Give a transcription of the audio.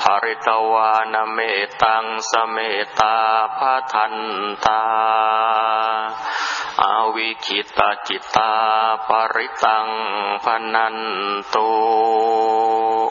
ริตวานเมตังสเมตาภทันตาอาวิคิตาจิตตาปริตังพนันตุ